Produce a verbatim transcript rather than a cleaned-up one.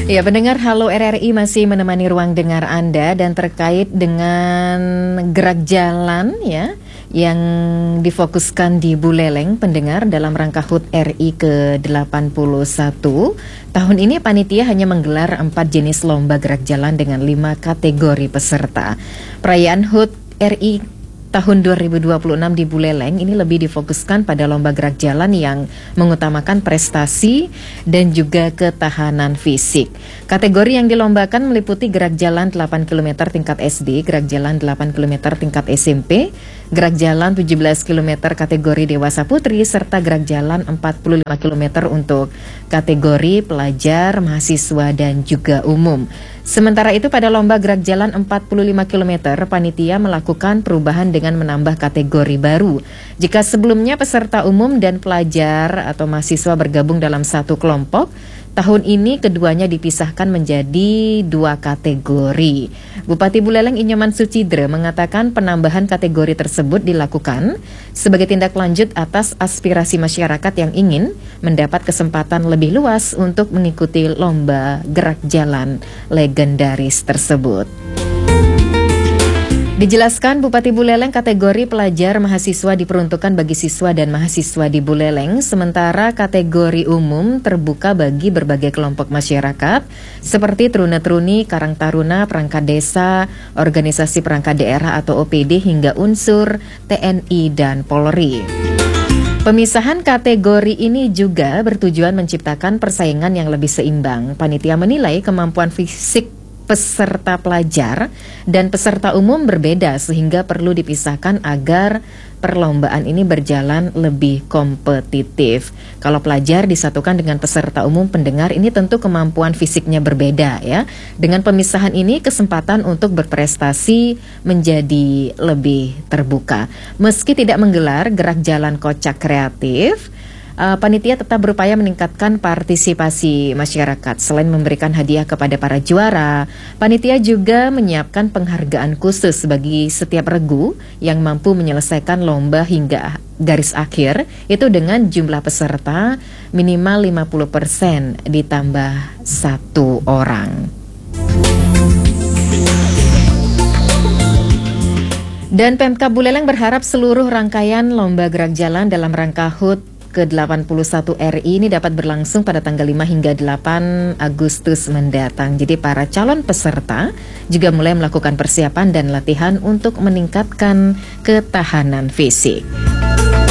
Ya, pendengar Halo R R I masih menemani ruang dengar Anda dan terkait dengan gerak jalan ya yang difokuskan di Buleleng pendengar dalam rangka H U T R I ke delapan puluh satu. Tahun ini panitia hanya menggelar empat jenis lomba gerak jalan dengan lima kategori peserta. Perayaan H U T R I tahun dua ribu dua puluh enam di Buleleng ini lebih difokuskan pada lomba gerak jalan yang mengutamakan prestasi dan juga ketahanan fisik. Kategori yang dilombakan meliputi gerak jalan delapan kilometer tingkat S D, gerak jalan delapan kilometer tingkat S M P, gerak jalan tujuh belas kilometer kategori dewasa putri, serta gerak jalan empat puluh lima kilometer untuk kategori pelajar, mahasiswa, dan juga umum. Sementara itu pada lomba gerak jalan empat puluh lima kilometer, panitia melakukan perubahan dengan menambah kategori baru. Jika sebelumnya peserta umum dan pelajar atau mahasiswa bergabung dalam satu kelompok, tahun ini keduanya dipisahkan menjadi dua kategori. Bupati Buleleng Inyoman Sucidre mengatakan penambahan kategori tersebut dilakukan sebagai tindak lanjut atas aspirasi masyarakat yang ingin mendapat kesempatan lebih luas untuk mengikuti lomba gerak jalan legendaris tersebut. Dijelaskan Bupati Buleleng kategori pelajar mahasiswa diperuntukkan bagi siswa dan mahasiswa di Buleleng, sementara kategori umum terbuka bagi berbagai kelompok masyarakat seperti truna-truni, karang taruna, perangkat desa, organisasi perangkat daerah atau O P D hingga unsur T N I dan Polri. Pemisahan kategori ini juga bertujuan menciptakan persaingan yang lebih seimbang. Panitia menilai kemampuan fisik peserta pelajar dan peserta umum berbeda sehingga perlu dipisahkan agar perlombaan ini berjalan lebih kompetitif. Kalau pelajar disatukan dengan peserta umum pendengar, ini tentu kemampuan fisiknya berbeda ya. Dengan pemisahan ini kesempatan untuk berprestasi menjadi lebih terbuka. Meski tidak menggelar gerak jalan kocak kreatif, Uh, panitia tetap berupaya meningkatkan partisipasi masyarakat. Selain memberikan hadiah kepada para juara, panitia juga menyiapkan penghargaan khusus bagi setiap regu yang mampu menyelesaikan lomba hingga garis akhir, itu dengan jumlah peserta minimal lima puluh persen ditambah satu orang. Dan Pemkab Buleleng berharap seluruh rangkaian lomba gerak jalan dalam rangka H U T ke delapan puluh satu R I ini dapat berlangsung pada tanggal lima hingga delapan Agustus mendatang. Jadi para calon peserta juga mulai melakukan persiapan dan latihan untuk meningkatkan ketahanan fisik.